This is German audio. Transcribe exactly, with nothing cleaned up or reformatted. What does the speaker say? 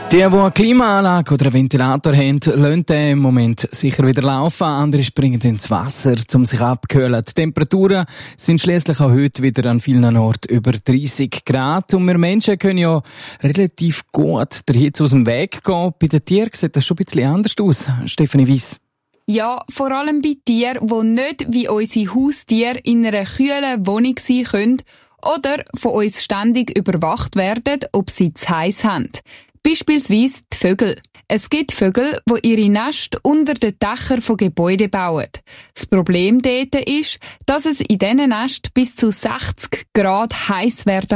Die, die eine Klimaanlage oder einen Ventilator haben, lassen den im Moment sicher wieder laufen. Andere springen ins Wasser, um sich abzukühlen. Die Temperaturen sind schliesslich auch heute wieder an vielen Orten über dreissig Grad. Und wir Menschen können ja relativ gut der Hitze aus dem Weg gehen. Bei den Tieren sieht das schon ein bisschen anders aus. Stefanie Weiss. Ja, vor allem bei Tieren, die nicht wie unsere Haustiere in einer kühlen Wohnung sein können oder von uns ständig überwacht werden, ob sie zu heiß haben. Beispielsweise die Vögel. Es gibt Vögel, die ihre Nester unter den Dächern von Gebäuden bauen. Das Problem dort ist, dass es in diesen Nesten bis zu sechzig Grad heiß werden